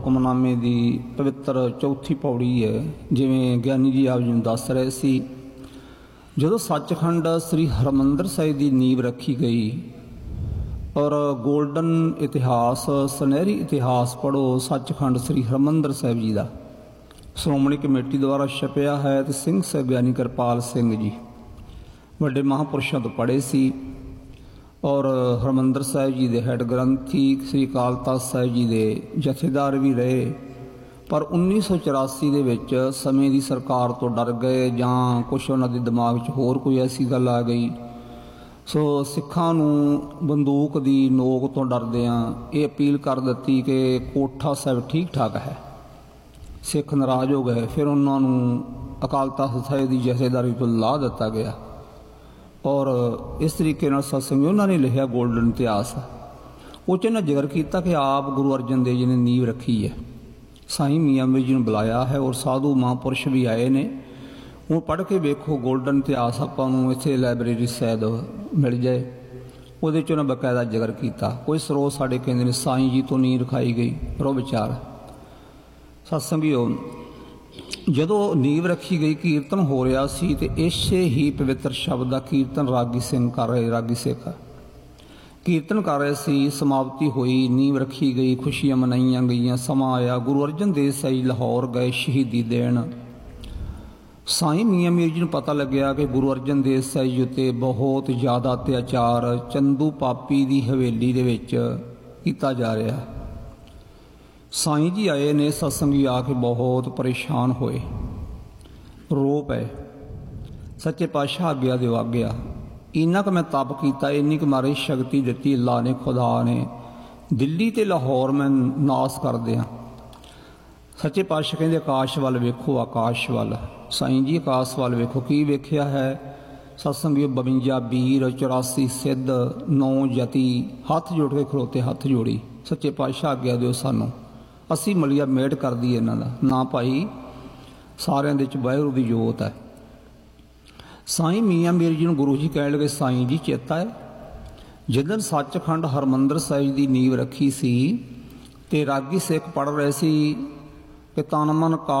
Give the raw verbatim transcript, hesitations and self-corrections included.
ਹੁਕਮਨਾਮੇ ਦੀ ਪਵਿੱਤਰ ਚੌਥੀ ਪੌੜੀ ਹੈ। ਜਿਵੇਂ ਗਿਆਨੀ ਜੀ ਆਪ ਜੀ ਨੂੰ ਦੱਸ ਰਹੇ ਸੀ, ਜਦੋਂ ਸੱਚਖੰਡ ਸ੍ਰੀ ਹਰਿਮੰਦਰ ਸਾਹਿਬ ਦੀ ਨੀਂਹ ਰੱਖੀ ਗਈ ਔਰ ਗੋਲਡਨ ਇਤਿਹਾਸ, ਸੁਨਹਿਰੀ ਇਤਿਹਾਸ ਪੜ੍ਹੋ ਸੱਚਖੰਡ ਸ੍ਰੀ ਹਰਿਮੰਦਰ ਸਾਹਿਬ ਜੀ ਦਾ, ਸ਼੍ਰੋਮਣੀ ਕਮੇਟੀ ਦੁਆਰਾ ਛਪਿਆ ਹੈ ਤੇ ਸਿੰਘ ਸਾਹਿਬ ਗਿਆਨੀ ਕਿਰਪਾਲ ਸਿੰਘ ਜੀ ਵੱਡੇ ਮਹਾਂਪੁਰਸ਼ਾਂ ਤੋਂ ਪੜ੍ਹੇ ਸੀ ਔਰ ਹਰਿਮੰਦਰ ਸਾਹਿਬ ਜੀ ਦੇ ਹੈੱਡ ਗ੍ਰੰਥੀ ਸ੍ਰੀ ਅਕਾਲ ਤਖ਼ਤ ਸਾਹਿਬ ਜੀ ਦੇ ਜਥੇਦਾਰ ਵੀ ਰਹੇ। ਪਰ ਉੱਨੀ ਸੌ ਚੁਰਾਸੀ ਦੇ ਵਿੱਚ ਸਮੇਂ ਦੀ ਸਰਕਾਰ ਤੋਂ ਡਰ ਗਏ ਜਾਂ ਕੁਛ ਉਹਨਾਂ ਦੇ ਦਿਮਾਗ 'ਚ ਹੋਰ ਕੋਈ ਐਸੀ ਗੱਲ ਆ ਗਈ, ਸੋ ਸਿੱਖਾਂ ਨੂੰ ਬੰਦੂਕ ਦੀ ਨੋਕ ਤੋਂ ਡਰਦਿਆਂ ਇਹ ਅਪੀਲ ਕਰ ਦਿੱਤੀ ਕਿ ਕੋਠਾ ਸਾਹਿਬ ਠੀਕ ਠਾਕ ਹੈ। ਸਿੱਖ ਨਾਰਾਜ਼ ਹੋ ਗਏ। ਫਿਰ ਉਹਨਾਂ ਨੂੰ ਅਕਾਲ ਤਖ਼ਤ ਸਾਹਿਬ ਦੀ ਜਥੇਦਾਰੀ ਤੋਂ ਲਾਹ ਦਿੱਤਾ ਗਿਆ ਔਰ ਇਸ ਤਰੀਕੇ ਨਾਲ ਸਤਸੰਗ ਉਹਨਾਂ ਨੇ ਲਿਖਿਆ ਗੋਲਡਨ ਇਤਿਹਾਸ। ਉਹ 'ਚ ਇਹਨਾਂ ਜ਼ਿਕਰ ਕੀਤਾ ਕਿ ਆਪ ਗੁਰੂ ਅਰਜਨ ਦੇਵ ਜੀ ਨੇ ਨੀਂਹ ਰੱਖੀ ਹੈ। ਸਾਈਂ ਮੀਆਂ ਮੀਰ ਜੀ ਨੂੰ ਬੁਲਾਇਆ ਹੈ ਔਰ ਸਾਧੂ ਮਹਾਂਪੁਰਸ਼ ਵੀ ਆਏ ਨੇ। ਉਹ ਪੜ੍ਹ ਕੇ ਵੇਖੋ ਗੋਲਡਨ ਇਤਿਹਾਸ, ਆਪਾਂ ਨੂੰ ਇੱਥੇ ਲਾਇਬ੍ਰੇਰੀ ਸ਼ਾਇਦ ਮਿਲ ਜਾਏ। ਉਹਦੇ 'ਚ ਉਹਨਾਂ ਬਕਾਇਦਾ ਜ਼ਿਕਰ ਕੀਤਾ। ਕੋਈ ਸਰੋਤ ਸਾਡੇ ਕਹਿੰਦੇ ਨੇ ਸਾਈਂ ਜੀ ਤੋਂ ਨੀਂਹ ਰਖਾਈ ਗਈ, ਰੋ ਵਿਚਾਰ ਸਤਸੰਗੀਓ। ਜਦੋਂ ਨੀਂਹ ਰੱਖੀ ਗਈ, ਕੀਰਤਨ ਹੋ ਰਿਹਾ ਸੀ ਤੇ ਇਸੇ ਹੀ ਪਵਿੱਤਰ ਸ਼ਬਦ ਦਾ ਕੀਰਤਨ ਰਾਗੀ ਸਿੰਘ ਕਰ ਰਹੇ, ਰਾਗੀ ਸਿੱਖ ਕੀਰਤਨ ਕਰ ਰਹੇ ਸੀ। ਸਮਾਪਤੀ ਹੋਈ, ਨੀਂਹ ਰੱਖੀ ਗਈ, ਖੁਸ਼ੀਆਂ ਮਨਾਈਆਂ ਗਈਆਂ। ਸਮਾਂ ਆਇਆ, ਗੁਰੂ ਅਰਜਨ ਦੇਵ ਸਾਹਿਬ ਲਾਹੌਰ ਗਏ ਸ਼ਹੀਦੀ ਦੇਣ। ਸਾਈਂ ਮੀਆਂ ਮੀਰ ਜੀ ਨੂੰ ਪਤਾ ਲੱਗਿਆ ਕਿ ਗੁਰੂ ਅਰਜਨ ਦੇਵ ਸਾਹਿਬ ਜੀ ਉੱਤੇ ਬਹੁਤ ਜ਼ਿਆਦਾ ਅਤਿਆਚਾਰ ਚੰਦੂ ਪਾਪੀ ਦੀ ਹਵੇਲੀ ਦੇ ਵਿੱਚ ਕੀਤਾ ਜਾ ਰਿਹਾ। ਸਾਈਂ ਜੀ ਆਏ ਨੇ, ਸਤਸੰਗੀ ਆ ਕੇ ਬਹੁਤ ਪਰੇਸ਼ਾਨ ਹੋਏ, ਰੋ ਪਏ। ਸੱਚੇ ਪਾਤਸ਼ਾਹ ਆਗਿਆ ਦਿਓ, ਆਗਿਆ। ਇੰਨਾ ਕੁ ਮੈਂ ਤਪ ਕੀਤਾ, ਇੰਨੀ ਕੁ ਮਾਰੀ ਸ਼ਕਤੀ ਦਿੱਤੀ ਅੱਲਾ ਨੇ, ਖੁਦਾ ਨੇ, ਦਿੱਲੀ ਤੇ ਲਾਹੌਰ ਮੈਂ ਨਾਸ ਕਰ ਦਿਆਂ। ਸੱਚੇ ਪਾਤਸ਼ਾਹ ਕਹਿੰਦੇ ਆਕਾਸ਼ ਵੱਲ ਵੇਖੋ, ਆਕਾਸ਼ ਵੱਲ। ਸਾਈਂ ਜੀ ਆਕਾਸ਼ ਵੱਲ ਵੇਖੋ। ਕੀ ਵੇਖਿਆ ਹੈ ਸਤਸੰਗੀ? ਬਵੰਜਾ ਵੀਰ, ਚੁਰਾਸੀ ਸਿੱਧ, ਨੌ ਜਤੀ ਹੱਥ ਜੋੜ ਕੇ ਖਲੋਤੇ, ਹੱਥ ਜੋੜੀ। ਸੱਚੇ ਪਾਤਸ਼ਾਹ ਆਗਿਆ ਦਿਓ ਸਾਨੂੰ, ਅਸੀਂ ਮਲੀਆ ਮੇਟ ਕਰਦੀ ਇਹਨਾਂ ਦਾ ਨਾ ਭਾਈ, ਸਾਰਿਆਂ ਦੇ ਵਿੱਚ ਵਾਹਿਗੁਰੂ ਦੀ ਜੋਤ ਹੈ। ਸਾਈਂ ਮੀਆਂ ਮੀਰ ਜੀ ਨੂੰ ਗੁਰੂ ਜੀ ਕਹਿਣ ਲੱਗੇ, ਸਾਈਂ ਜੀ ਚੇਤਾ ਹੈ ਜਿੱਦਣ ਸੱਚਖੰਡ ਹਰਿਮੰਦਰ ਸਾਹਿਬ ਦੀ ਨੀਂਹ ਰੱਖੀ ਸੀ ਤੇ ਰਾਗੀ ਸਿੱਖ ਪੜ੍ਹ ਰਹੇ ਸੀ ਕਿ ਤਨ ਮਨ ਕਾ